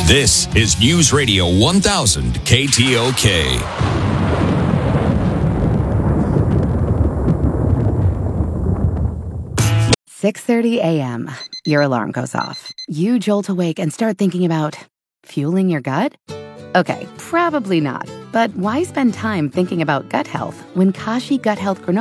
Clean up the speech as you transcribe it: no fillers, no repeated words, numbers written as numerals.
This is News Radio 1000 KTOK. 6:30 a.m. Your alarm goes off. You jolt awake and start thinking about fueling your gut? Okay, probably not. But why spend time thinking about gut health when Kashi Gut Health granola